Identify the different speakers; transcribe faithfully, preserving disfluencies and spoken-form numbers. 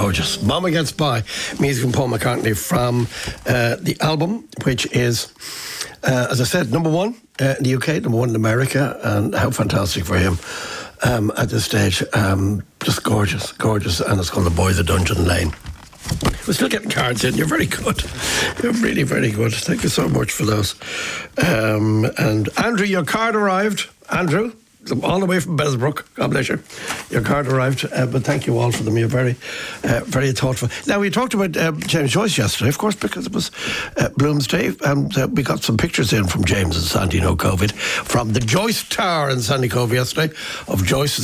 Speaker 1: gorgeous. Mama Gets By, music from Paul McCartney from uh, the album, which is, uh, as I said, number one uh, in the U K, number one in America, and how fantastic for him um, at this stage. Um, just gorgeous, gorgeous, and it's called The Boy the Dungeon Lane. We're still getting cards in. You're very good. You're really, very good. Thank you so much for those. Um, and Andrew, your card arrived. Andrew, all the way from Bellsbrook. God bless you. Your card arrived. Uh, but thank you all for them. You're very, uh, very thoughtful. Now, we talked about uh, James Joyce yesterday, of course, because it was uh, Bloomsday. And uh, we got some pictures in from James and Sandy No COVID from the Joyce Tower in Sandy Cove yesterday of Joyce's